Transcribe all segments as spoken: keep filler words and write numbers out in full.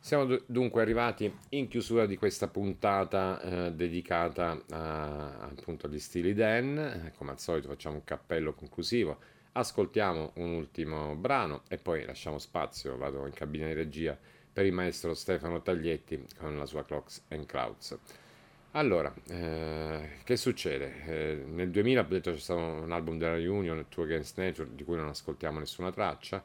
Siamo du- dunque arrivati in chiusura di questa puntata eh, dedicata a- appunto agli stili Dan. Eh, Come al solito facciamo un cappello conclusivo, ascoltiamo un ultimo brano e poi lasciamo spazio, vado in cabina di regia per il maestro Stefano Taglietti con la sua Clocks and Clouds. Allora, eh, che succede? Eh, nel duemila, ho detto, c'è stato un album della Reunion, Two Against Nature, di cui non ascoltiamo nessuna traccia,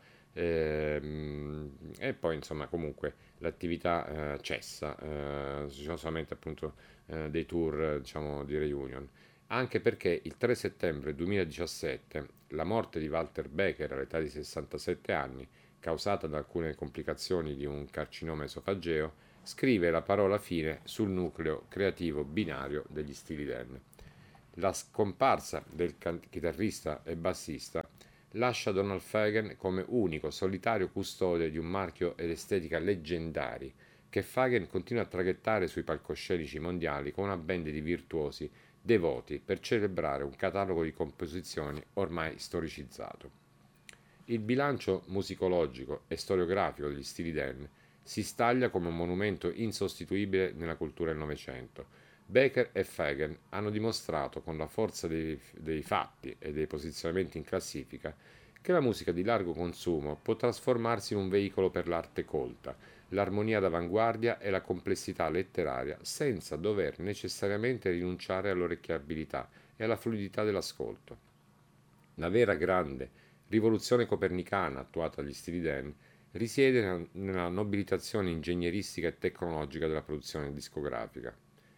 ehm, e poi insomma comunque l'attività eh, cessa, eh, ci sono solamente appunto eh, dei tour eh, diciamo di Reunion. Anche perché il tre settembre duemiladiciassette la morte di Walter Becker all'età di sessantasette anni, causata da alcune complicazioni di un carcinoma esofageo, scrive la parola fine sul nucleo creativo binario degli Steely Dan. La scomparsa del can- chitarrista e bassista lascia Donald Fagen come unico solitario custode di un marchio ed estetica leggendari che Fagen continua a traghettare sui palcoscenici mondiali con una band di virtuosi devoti per celebrare un catalogo di composizioni ormai storicizzato. Il bilancio musicologico e storiografico degli Steely Dan si staglia come un monumento insostituibile nella cultura del Novecento. Baker e Fagen hanno dimostrato con la forza dei, dei fatti e dei posizionamenti in classifica che la musica di largo consumo può trasformarsi in un veicolo per l'arte colta, l'armonia d'avanguardia e la complessità letteraria senza dover necessariamente rinunciare all'orecchiabilità e alla fluidità dell'ascolto. La vera grande rivoluzione copernicana attuata dagli Steely Dan risiede nella nobilitazione ingegneristica e tecnologica della produzione discografica.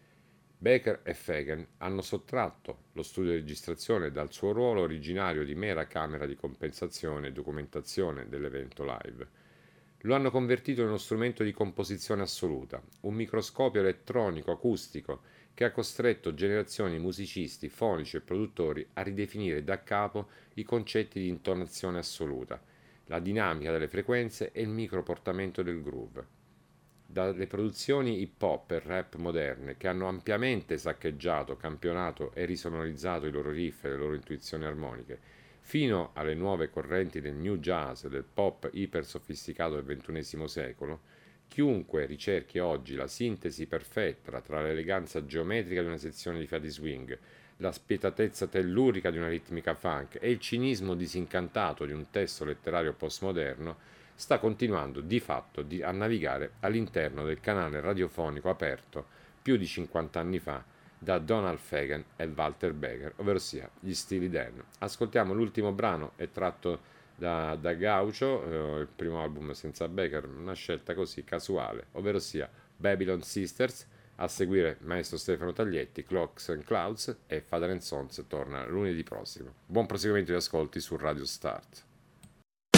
Baker e Fagen hanno sottratto lo studio di registrazione dal suo ruolo originario di mera camera di compensazione e documentazione dell'evento live. Lo hanno convertito in uno strumento di composizione assoluta, un microscopio elettronico acustico che ha costretto generazioni di musicisti, fonici e produttori a ridefinire da capo i concetti di intonazione assoluta, la dinamica delle frequenze e il microportamento del groove. Dalle produzioni hip hop e rap moderne che hanno ampiamente saccheggiato, campionato e risonorizzato i loro riff e le loro intuizioni armoniche, fino alle nuove correnti del new jazz e del pop iper sofisticato del ventunesimo secolo, chiunque ricerchi oggi la sintesi perfetta tra l'eleganza geometrica di una sezione di fiati swing, la spietatezza tellurica di una ritmica funk e il cinismo disincantato di un testo letterario postmoderno, sta continuando di fatto di- a navigare all'interno del canale radiofonico aperto più di cinquanta anni fa da Donald Fagen e Walter Becker, ovvero sia gli Steely Dan. Ascoltiamo l'ultimo brano, è tratto da, da Gaucho, eh, il primo album senza Becker, una scelta così casuale, ovvero sia Babylon Sisters. A seguire maestro Stefano Taglietti, Clocks and Clouds, e Father and Sons torna lunedì prossimo. Buon proseguimento di ascolti su Radio Start.